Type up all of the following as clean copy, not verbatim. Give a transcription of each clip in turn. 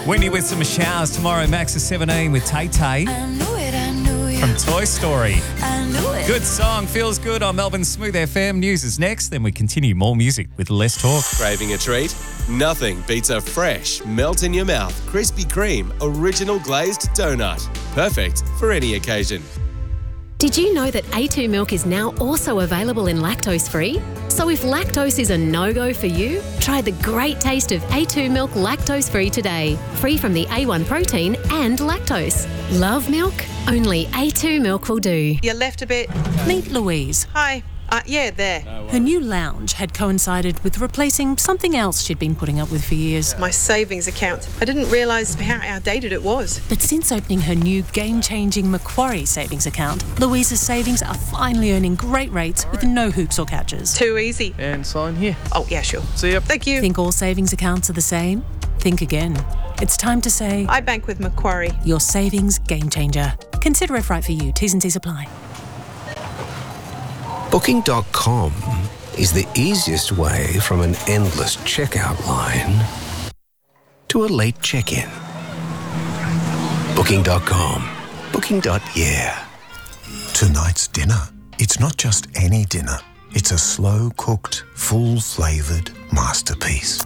Windy with some showers tomorrow. Max is 17 with Tay Tay from Toy Story. Good song, feels good on Melbourne's Smooth FM. News is next, then we continue more music with less talk. Craving a treat? Nothing beats a fresh, melt in your mouth, Krispy Kreme original glazed donut. Perfect for any occasion. Did you know that A2 milk is now also available in lactose-free? So if lactose is a no-go for you, try the great taste of A2 milk lactose-free today. Free from the A1 protein and lactose. Love milk? Only A2 milk will do. You left a bit. Meet Louise. Hi. Yeah, there. Her new lounge had coincided with replacing something else she'd been putting up with for years. My savings account. I didn't realise how outdated it was. But since opening her new game-changing Macquarie savings account, Louise's savings are finally earning great rates with no hoops or catches. Too easy. And sign here. Oh, yeah, sure. See ya. Thank you. Think all savings accounts are the same? Think again. It's time to say, I bank with Macquarie. Your savings game changer. Consider if right for you. T's and C's apply. Booking.com is the easiest way from an endless checkout line to a late check-in. Booking.com. Booking.yeah. Tonight's dinner. It's not just any dinner. It's a slow-cooked, full-flavoured masterpiece.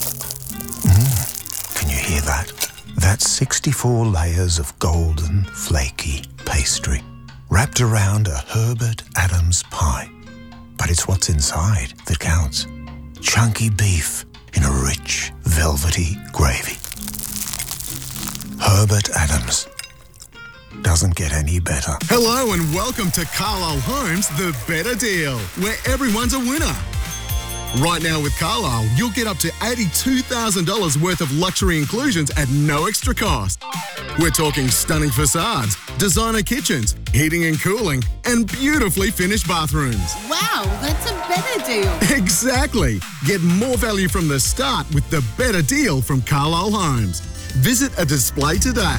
Can you hear that? That's 64 layers of golden, flaky pastry, wrapped around a Herbert Adams pie. But it's what's inside that counts. Chunky beef in a rich, velvety gravy. Herbert Adams. Doesn't get any better. Hello and welcome to Carlisle Homes, the better deal, where everyone's a winner. Right now with Carlisle, you'll get up to $82,000 worth of luxury inclusions at no extra cost. We're talking stunning facades, designer kitchens, heating and cooling, and beautifully finished bathrooms. Wow, that's a better deal. Exactly. Get more value from the start with the better deal from Carlisle Homes. Visit a display today.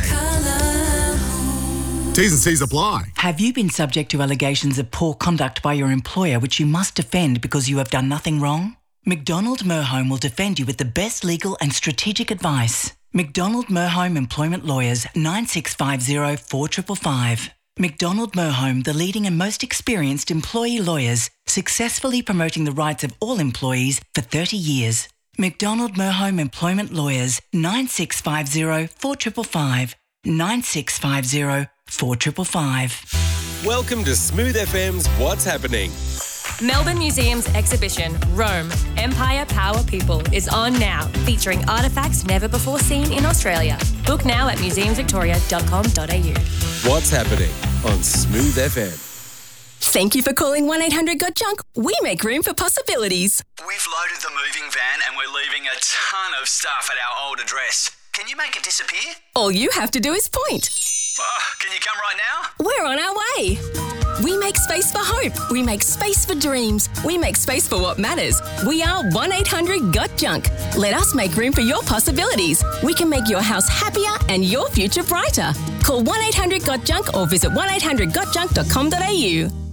T's and C's apply. Have you been subject to allegations of poor conduct by your employer which you must defend because you have done nothing wrong? McDonald Merhome will defend you with the best legal and strategic advice. McDonald Merhome Employment Lawyers, 9650 4555. McDonald Merhome, the leading and most experienced employee lawyers, successfully promoting the rights of all employees for 30 years. McDonald Merhome Employment Lawyers, 9650 4555. 9650 4555. Welcome to Smooth FM's What's Happening. Melbourne Museum's exhibition, Rome, Empire, Power, People, is on now, featuring artefacts never before seen in Australia. Book now at museumsvictoria.com.au. What's Happening on Smooth FM. Thank you for calling 1-800-GOT-JUNK. We make room for possibilities. We've loaded the moving van and we're leaving a ton of stuff at our old address. Can you make it disappear? All you have to do is point. Can you come right now? We're on our way. We make space for hope. We make space for dreams. We make space for what matters. We are 1-800-GOT-JUNK. Let us make room for your possibilities. We can make your house happier and your future brighter. Call 1-800-GOT-JUNK or visit 1-800-GOT-JUNK.com.au.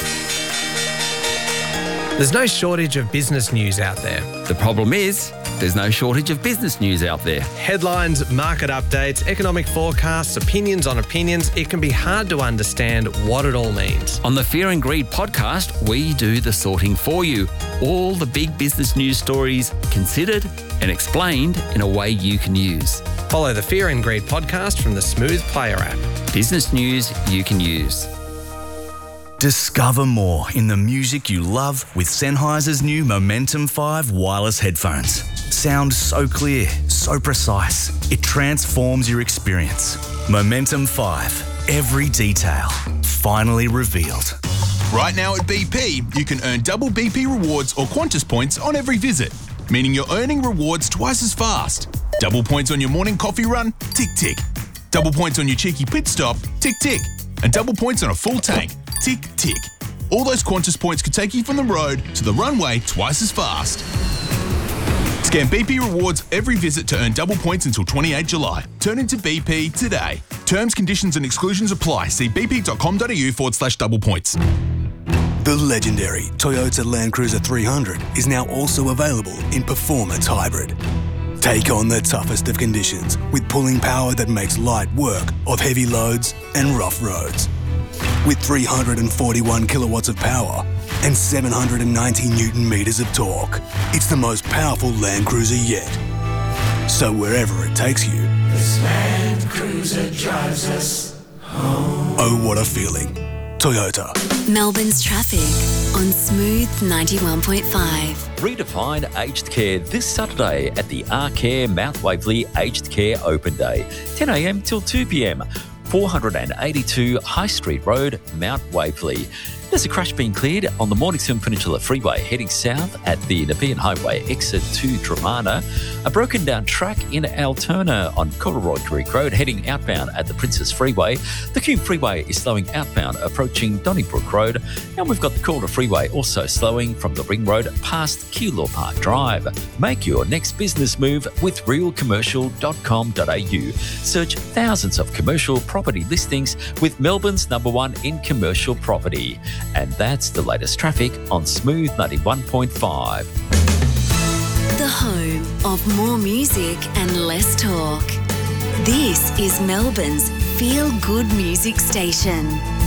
There's no shortage of business news out there. The problem is, there's no shortage of business news out there. Headlines, market updates, economic forecasts, opinions on opinions. It can be hard to understand what it all means. On the Fear and Greed podcast, we do the sorting for you. All the big business news stories considered and explained in a way you can use. Follow the Fear and Greed podcast from the Smooth Player app. Business news you can use. Discover more in the music you love with Sennheiser's new Momentum 5 wireless headphones. Sound so clear, so precise, it transforms your experience. Momentum 5, every detail, finally revealed. Right now at BP, you can earn double BP rewards or Qantas points on every visit, meaning you're earning rewards twice as fast. Double points on your morning coffee run, tick tick. Double points on your cheeky pit stop, tick tick. And double points on a full tank, tick tick. All those Qantas points could take you from the road to the runway twice as fast. Scan BP rewards every visit to earn double points until 28 July. Turn into BP today. Terms, conditions and exclusions apply. See bp.com.au/double points. The legendary Toyota Land Cruiser 300 is now also available in Performance Hybrid. Take on the toughest of conditions with pulling power that makes light work of heavy loads and rough roads. With 341 kilowatts of power and 790 Newton meters of torque, it's the most powerful Land Cruiser yet. So wherever it takes you, this Land Cruiser drives us home. Oh, what a feeling. Toyota. Melbourne's traffic on Smooth 91.5. Redefine aged care this Saturday at the R-Care Mount Waverley Aged Care Open Day, 10 a.m. till 2 p.m. 482 High Street Road, Mount Waverley. There's a crash being cleared on the Mornington Peninsula Freeway heading south at the Nepean Highway exit to Dramana. A broken down track in Alterna on Coleroy Creek Road heading outbound at the Princess Freeway. The Hume Freeway is slowing outbound approaching Donnybrook Road. And we've got the Calder Freeway also slowing from the Ring Road past Keilor Park Drive. Make your next business move with realcommercial.com.au. Search thousands of commercial property listings with Melbourne's #1 in commercial property. And that's the latest traffic on Smooth 91.5. The home of more music and less talk. This is Melbourne's feel-good music station.